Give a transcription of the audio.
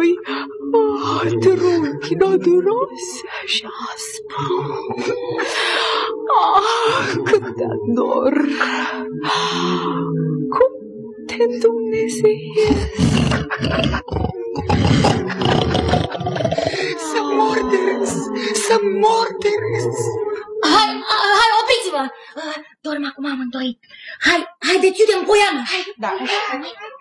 lui, trunchi noduros și aspru. Cât te ador! Cum te îndumnezeiesc! Să morderez! Hai, opriți-vă! Dorm acum amândoi. Haideți, iudem poiană! Da.